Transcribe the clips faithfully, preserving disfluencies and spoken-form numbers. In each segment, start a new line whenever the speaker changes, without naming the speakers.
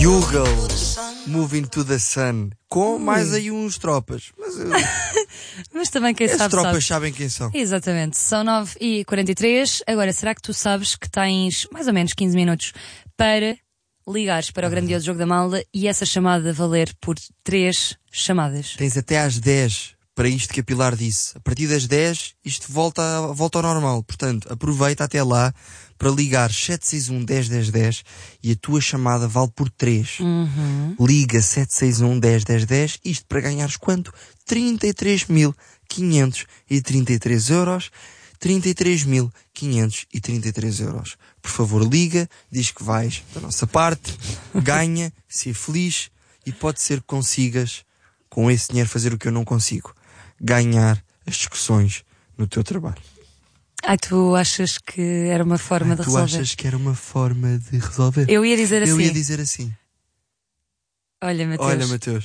Bugle, Moving to the Sun. Com mais aí uns tropas. Mas,
Mas também quem
as
sabe
tropas
sabe.
sabem quem são.
Exatamente, são nove e quarenta e três. Agora, será que tu sabes que tens mais ou menos quinze minutos para ligares para o grandioso jogo da Malda e essa chamada valer por três chamadas?
Tens até às dez para isto que a Pilar disse. A partir das dez isto volta, volta ao normal. Portanto, aproveita até lá para ligar sete seis um, dez, dez, dez e a tua chamada vale por três.
Uhum.
Liga sete seis um, dez, dez, dez, isto para ganhares quanto? trinta e três mil quinhentos e trinta e três euros. trinta e três mil quinhentos e trinta e três euros. Por favor, liga, diz que vais da nossa parte, ganha, ser feliz e pode ser que consigas, com esse dinheiro, fazer o que eu não consigo. Ganhar as discussões no teu trabalho.
Ai, tu achas que era uma forma
Ai,
de
tu
resolver?
achas que era uma forma de resolver?
Eu ia dizer assim.
Eu ia dizer assim.
Olha, Mateus.
Olha, Mateus.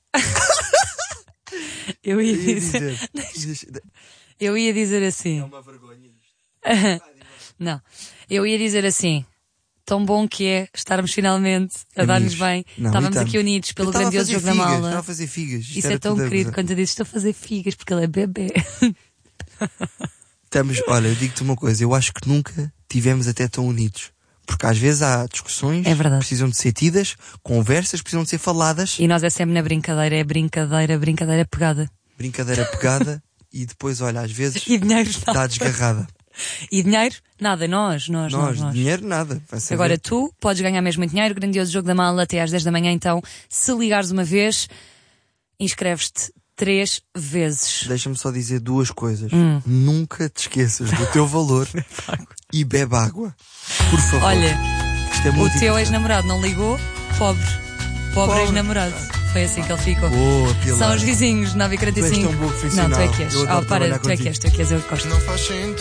Eu ia
Eu ia
dizer.
dizer.
Eu ia dizer assim.
É uma vergonha isto.
Não. Eu ia dizer assim. Tão bom que é estarmos finalmente a dar-nos bem.
Não,
Estávamos
e
aqui
estamos.
unidos pelo
Eu estava a
grandioso
fazer
jogo da
figas,
Malda.
Estava a fazer figas. Isto
Isso
era
é tão
tudo a
querido
gozar.
quando tu dizes estou a fazer figas porque ele é bebê.
Estamos, olha, eu digo-te uma coisa, eu acho que nunca tivemos até tão unidos. Porque às vezes há discussões
É
que
verdade.
precisam de ser tidas, conversas que precisam de ser faladas,
E nós é sempre na brincadeira. É brincadeira, brincadeira pegada.
brincadeira pegada e depois, olha, às vezes
E dinheiro
dá
nada.
desgarrada.
E dinheiro? Nada. Nós, nós, nós.
Nós,
nós.
dinheiro nada. Vai saber.
Agora tu podes ganhar mesmo muito dinheiro. Grandioso jogo da Malda até às dez da manhã. Então, se ligares uma vez, inscreves-te três vezes.
Deixa-me só dizer duas coisas.
Hum.
Nunca te esqueças do teu valor e bebe água. Por favor.
Olha,
Isto é
o
muito
teu
importante.
ex-namorado não ligou? Pobre. Pobre
Pobre.
ex-namorado. Foi assim que ele ficou.
Boa, Pilar.
São os vizinhos, nove e quarenta e cinco.
Tu és tão bom profissional.
Não, tu é que és.
Eu adoro
Ah, para,
trabalhar
tu é que
contigo.
és, tu é que és, eu gosto.
Não faz sentido.